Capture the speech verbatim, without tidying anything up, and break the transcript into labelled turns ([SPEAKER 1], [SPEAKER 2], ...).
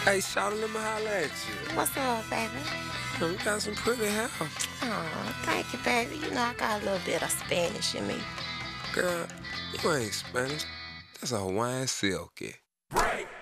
[SPEAKER 1] Hey, shawty, let me holler at you.
[SPEAKER 2] What's up, baby?
[SPEAKER 1] You got some pretty hair.
[SPEAKER 2] Oh, thank you, baby. You know I got a little bit of Spanish in me.
[SPEAKER 1] Girl, you ain't Spanish. That's a Hawaiian silky.